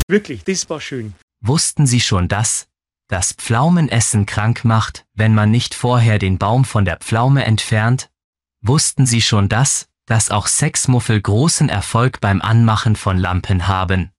Wirklich, das war schön. Wussten Sie schon das Pflaumenessen krank macht, wenn man nicht vorher den Baum von der Pflaume entfernt? Wussten Sie schon dass auch Sexmuffel großen Erfolg beim Anmachen von Lampen haben?